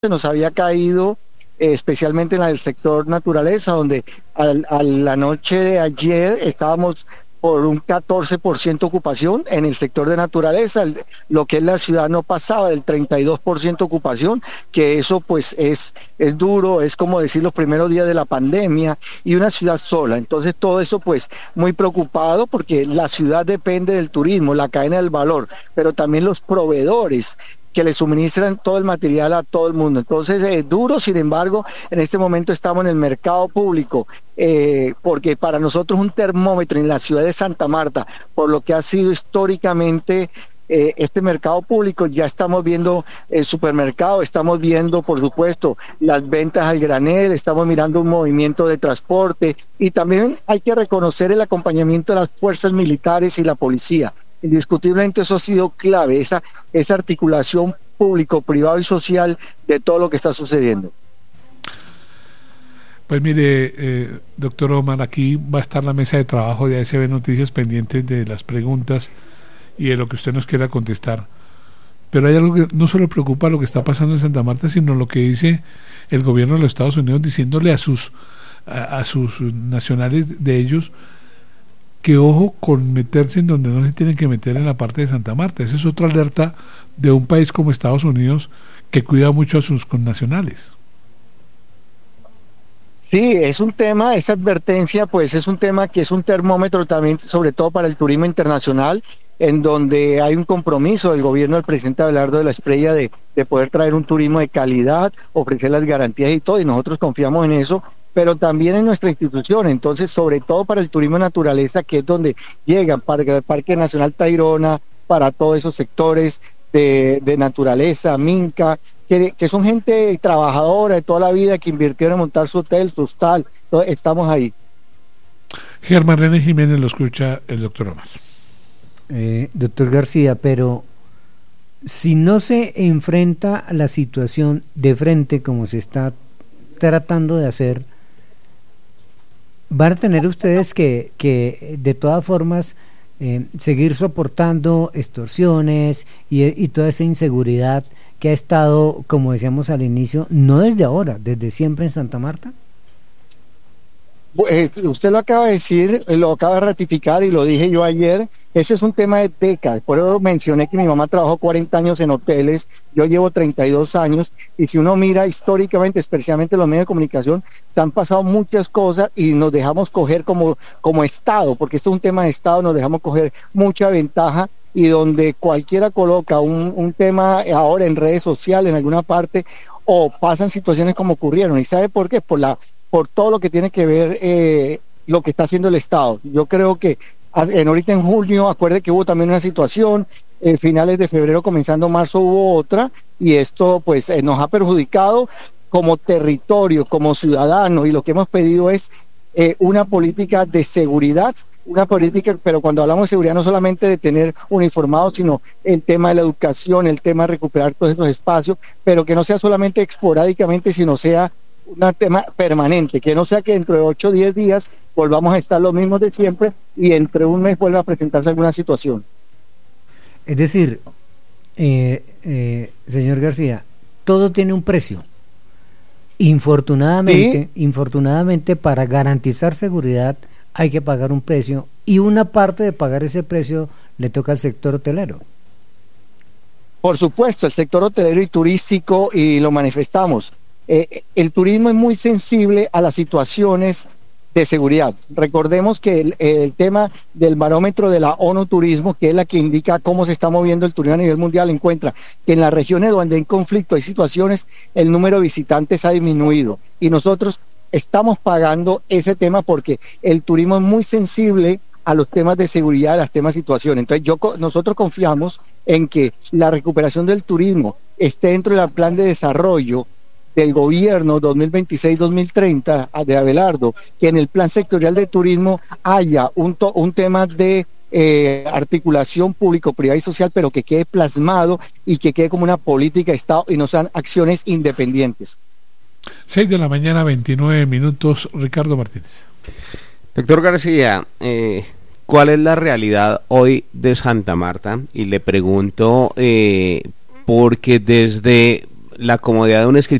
se nos había caído, especialmente en el sector naturaleza, donde a la noche de ayer estábamos por un 14% ocupación en el sector de naturaleza, lo que es la ciudad no pasaba del 32% ocupación, que eso pues es duro, es como decir los primeros días de la pandemia y una ciudad sola. Entonces todo eso pues muy preocupado porque la ciudad depende del turismo, la cadena del valor, pero también los proveedores que le suministran todo el material a todo el mundo. Entonces, duro, sin embargo, en este momento estamos en el mercado público, porque para nosotros un termómetro en la ciudad de Santa Marta, por lo que ha sido históricamente este mercado público, ya estamos viendo el supermercado, estamos viendo, por supuesto, las ventas al granel, estamos mirando un movimiento de transporte y también hay que reconocer el acompañamiento de las fuerzas militares y la policía. Indiscutiblemente eso ha sido clave, esa articulación público, privado y social de todo lo que está sucediendo. Pues mire, doctor Omar, aquí va a estar la mesa de trabajo de ASB Noticias pendientes de las preguntas y de lo que usted nos quiera contestar. Pero hay algo que no solo preocupa lo que está pasando en Santa Marta, sino lo que dice el gobierno de los Estados Unidos diciéndole a sus nacionales de ellos que ojo con meterse en donde no se tienen que meter en la parte de Santa Marta. Esa es otra alerta de un país como Estados Unidos que cuida mucho a sus connacionales. Sí, es un tema, esa advertencia pues es un tema que es un termómetro también, sobre todo para el turismo internacional, en donde hay un compromiso del gobierno del presidente Abelardo de la Espriella de poder traer un turismo de calidad, ofrecer las garantías y todo, y nosotros confiamos en eso, pero también en nuestra institución. Entonces, sobre todo para el turismo de naturaleza, que es donde llegan para el Parque Nacional Tayrona, para todos esos sectores de naturaleza, Minca, que son gente trabajadora de toda la vida que invirtieron en montar su hotel, su hostal, estamos ahí. Germán René Jiménez, lo escucha el doctor Omar. Doctor García, pero si no se enfrenta a la situación de frente como se está tratando de hacer, van a tener ustedes que de todas formas seguir soportando extorsiones y toda esa inseguridad que ha estado, como decíamos al inicio, no desde ahora, desde siempre en Santa Marta. Usted lo acaba de decir, lo acaba de ratificar y lo dije yo ayer, ese es un tema de décadas, por eso mencioné que mi mamá trabajó 40 años en hoteles, yo llevo 32 años, y si uno mira históricamente, especialmente en los medios de comunicación, se han pasado muchas cosas y nos dejamos coger como Estado, porque esto es un tema de Estado, nos dejamos coger mucha ventaja, y donde cualquiera coloca un tema ahora en redes sociales, en alguna parte, o pasan situaciones como ocurrieron, ¿y sabe por qué? Por todo lo que tiene que ver lo que está haciendo el Estado. Yo creo que ahorita en junio, acuerde que hubo también una situación, finales de febrero, comenzando marzo, hubo otra, y esto pues nos ha perjudicado como territorio, como ciudadanos, y lo que hemos pedido es una política de seguridad, una política, pero cuando hablamos de seguridad no solamente de tener uniformados, sino el tema de la educación, el tema de recuperar todos esos espacios, pero que no sea solamente esporádicamente, sino sea un tema permanente, que no sea que dentro de 8 o 10 días volvamos a estar los mismos de siempre y entre un mes vuelva a presentarse alguna situación. Es decir, señor García, todo tiene un precio. Infortunadamente, para garantizar seguridad hay que pagar un precio, y una parte de pagar ese precio le toca al sector hotelero. Por supuesto, el sector hotelero y turístico, y lo manifestamos. El turismo es muy sensible a las situaciones de seguridad. Recordemos que el tema del barómetro de la ONU Turismo, que es la que indica cómo se está moviendo el turismo a nivel mundial, encuentra que en las regiones donde hay conflicto, hay situaciones, el número de visitantes ha disminuido. Y nosotros estamos pagando ese tema porque el turismo es muy sensible a los temas de seguridad, a las temas de situación. Entonces nosotros confiamos en que la recuperación del turismo esté dentro del plan de desarrollo del gobierno 2026-2030 de Abelardo, que en el plan sectorial de turismo haya un tema de articulación público, privada y social, pero que quede plasmado y que quede como una política de Estado y no sean acciones independientes. 6:29 a.m, Ricardo Martínez. Doctor García, ¿cuál es la realidad hoy de Santa Marta? Y le pregunto porque desde la comodidad de un escritorio